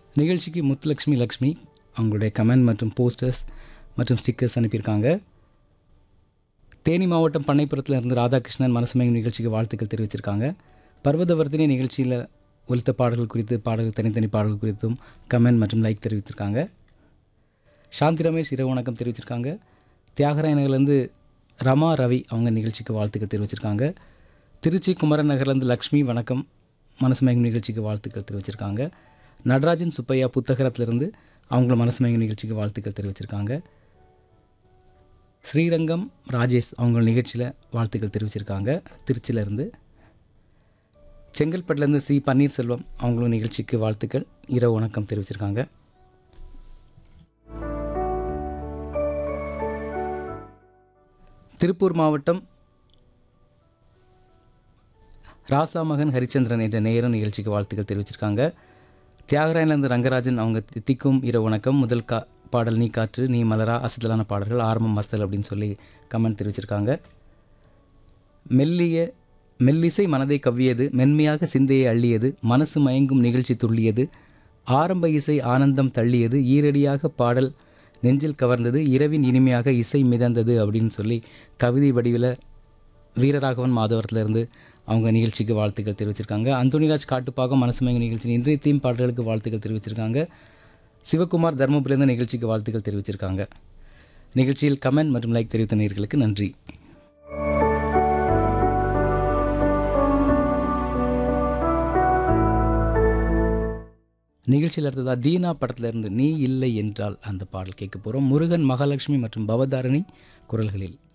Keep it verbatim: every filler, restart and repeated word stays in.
நிகழ்ச்சிக்கு முத்துலக்ஷ்மி லக்ஷ்மி அவங்களுடைய கமெண்ட் மற்றும் போஸ்டர்ஸ் மற்றும் ஸ்டிக்கர்ஸ் அனுப்பியிருக்காங்க. தேனி மாவட்டம் பண்ணைப்புறத்தில் இருந்து ராதாகிருஷ்ணன் மனசுமயம் நிகழ்ச்சிக்கு வாழ்த்துக்கள் தெரிவிச்சிருக்காங்க. பர்வதவர்த்தினி நிகழ்ச்சியில் ஒலித்த பாடல்கள் குறித்து பாடல்கள் தனித்தனி பாடல்கள் குறித்தும் கமெண்ட் மற்றும் லைக் தெரிவித்திருக்காங்க. சாந்தி ரமேஷ் இரவு வணக்கம் தெரிவிச்சிருக்காங்க. தியாகராயநகர்லேருந்து ரமா ரவி அவங்க நிகழ்ச்சிக்கு வாழ்த்துக்கள் தெரிவிச்சிருக்காங்க. திருச்சி குமரன் நகர்லேருந்து லக்ஷ்மி வணக்கம் மனசுமயம் நிகழ்ச்சிக்கு வாழ்த்துக்கள் தெரிவிச்சிருக்காங்க. நடராஜன் சுப்பையா புத்தகரத்துலேருந்து அவங்கள மனசுமயம் நிகழ்ச்சிக்கு வாழ்த்துக்கள் தெரிவிச்சிருக்காங்க. ஸ்ரீரங்கம் ராஜேஷ் அவங்க நிகழ்ச்சியில் வாழ்த்துக்கள் தெரிவிச்சிருக்காங்க திருச்சியிலேருந்து. செங்கல்பட்டுலேருந்து சி பன்னீர்செல்வம் அவங்களும் நிகழ்ச்சிக்கு வாழ்த்துக்கள் இரவு வணக்கம் தெரிவிச்சிருக்காங்க. திருப்பூர் மாவட்டம் ராசாமகன் ஹரிச்சந்திரன் என்ற நேரம் நிகழ்ச்சிக்கு வாழ்த்துக்கள் தெரிவிச்சிருக்காங்க. தியாகராயன்லேருந்து ரங்கராஜன் அவங்க தித்திக்கும் இரவு வணக்கம் முதல் கா பாடல் நீ காற்று நீ மலரா அசத்தலான பாடல்கள் ஆரம்பம் மஸ்தல் அப்படின்னு சொல்லி கமெண்ட் தெரிவிச்சிருக்காங்க. மெல்லிய மெல்லிசை மனதை கவ்வியது மென்மையாக சிந்தையை அள்ளியது மனசு மயங்கும் நிகழ்ச்சி துள்ளியது ஆரம்ப இசை ஆனந்தம் தள்ளியது ஈரடியாக பாடல் நெஞ்சில் கவர்ந்தது இரவின் இனிமையாக இசை மிதந்தது அப்படின்னு சொல்லி கவிதை வடிவில் வீரராகவன் மாதவரத்துலேருந்து அவங்க நிகழ்ச்சிக்கு வாழ்த்துக்கள் தெரிவிச்சிருக்காங்க. அந்தோனிராஜ் காட்டுப்பாகம் மனசுமயங்க நிகழ்ச்சி இன்றைய தீம் பாடல்களுக்கு வாழ்த்துக்கள் தெரிவிச்சிருக்காங்க. சிவகுமார் தர்மபுரியிலிருந்து நிகழ்ச்சிக்கு வாழ்த்துக்கள் தெரிவிச்சிருக்காங்க. நிகழ்ச்சியில் கமெண்ட் மற்றும் லைக் தெரிவித்த நேயர்களுக்கு நன்றி. நிகழ்ச்சியில் அடுத்ததா தீனா படத்திலிருந்து நீ இல்லை என்றால் அந்த பாடல் கேட்க போகிறோம். முருகன் மகாலட்சுமி மற்றும் பவதாரணி குரல்களில்.